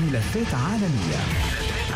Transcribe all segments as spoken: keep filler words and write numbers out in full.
ملفات عالمية.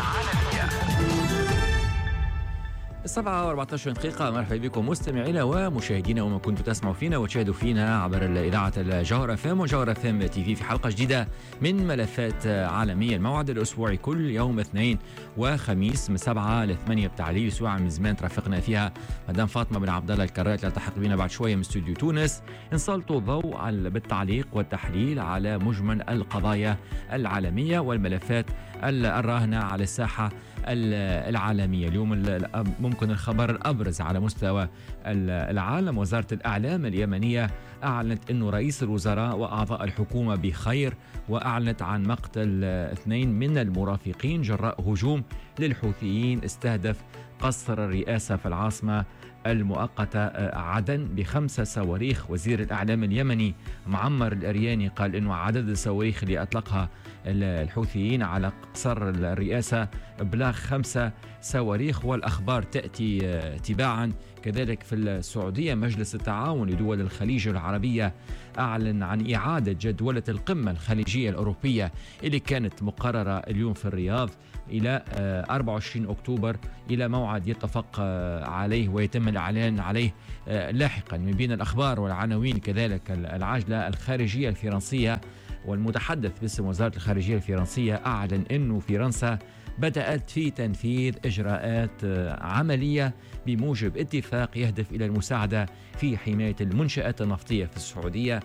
السبعة وأربعة عشر دقيقة. مرحبا بكم مستمعينا ومشاهدينا وما كنتوا تسمعوا فينا وتشاهدوا فينا عبر إذاعة الجوهرة اف ام وجوهرة اف ام تي في في حلقة جديدة من ملفات عالمية، الموعد الأسبوعي كل يوم اثنين وخميس من سبعة لثمانية بتعليل سواء من زمان ترافقنا فيها مدام فاطمة بن عبد الله الكرات تلتحق بنا بعد شوية من استوديو تونس. نسلطوا الضوء بالتعليق والتحليل على مجمل القضايا العالمية والملفات الراهنة على الساحة العالمية. اليوم ممكن الخبر الأبرز على مستوى العالم، وزارة الإعلام اليمنية أعلنت أنه رئيس الوزراء وأعضاء الحكومة بخير، وأعلنت عن مقتل اثنين من المرافقين جراء هجوم للحوثيين استهدف قصر الرئاسة في العاصمة المؤقتة عدن بخمسة صواريخ. وزير الإعلام اليمني معمر الأرياني قال إنه عدد الصواريخ اللي أطلقها الحوثيين على قصر الرئاسة بلغ خمسة صواريخ، والأخبار تأتي تباعا. كذلك في السعودية مجلس التعاون لدول الخليج العربية أعلن عن إعادة جدولة القمة الخليجية الأوروبية اللي كانت مقررة اليوم في الرياض إلى أربعة وعشرين أكتوبر إلى موعد يتفق عليه ويتم الإعلان عليه لاحقا. من بين الأخبار والعناوين كذلك العاجلة الخارجية الفرنسية، والمتحدث باسم وزارة الخارجية الفرنسية أعلن أنه فرنسا بدأت في تنفيذ إجراءات عملية بموجب اتفاق يهدف إلى المساعدة في حماية المنشآت النفطية في السعودية.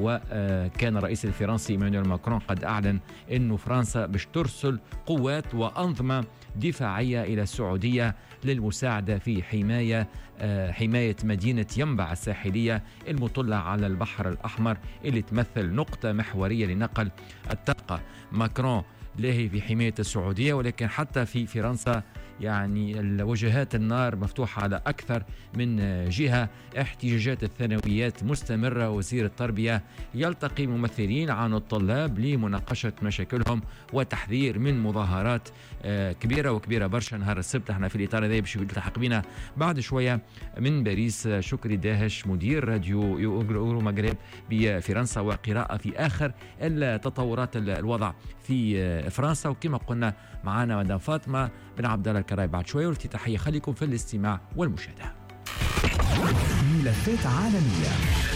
وكان الرئيس الفرنسي إيمانويل ماكرون قد أعلن أنه فرنسا باش ترسل قوات وأنظمة دفاعية إلى السعودية للمساعدة في حماية حماية مدينة ينبع الساحلية المطلة على البحر الأحمر اللي تمثل نقطة محورية لنقل الطاقة. ماكرون لاهي في حماية السعودية، ولكن حتى في فرنسا يعني وجهات النار مفتوحة على أكثر من جهة. احتجاجات الثانويات مستمرة، وزير التربية يلتقي ممثلين عن الطلاب لمناقشة مشاكلهم وتحذير من مظاهرات كبيرة وكبيرة برشا نهار السبت. احنا في الإطار هذا باش يلتحق بنا بعد شوية من باريس شكري داهش مدير راديو يورو مغرب بفرنسا، وقراءة في آخر التطورات الوضع في فرنسا. وكما قلنا معنا مدام فاطمة بن عبد الله الكراي بعد شوية، ولتي تحية خليكم في الاستماع والمشاهدة. ملفات عالمية.